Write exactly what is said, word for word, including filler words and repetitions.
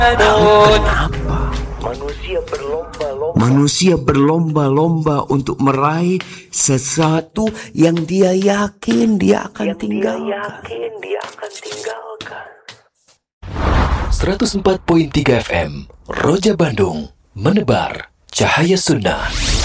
Kenapa? Manusia berlomba-lomba. Manusia berlomba-lomba untuk meraih sesuatu yang dia yakin dia akan yang tinggalkan. Dia yakin dia akan tinggalkan. seratus empat koma tiga F M Roja Bandung, menebar cahaya sunnah.